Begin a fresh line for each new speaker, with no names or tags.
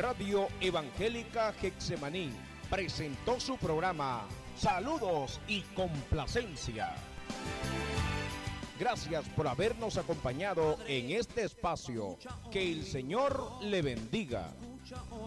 Radio Evangélica Getsemaní presentó su programa Saludos y Complacencia. Gracias por habernos acompañado en este espacio. Que el Señor le bendiga.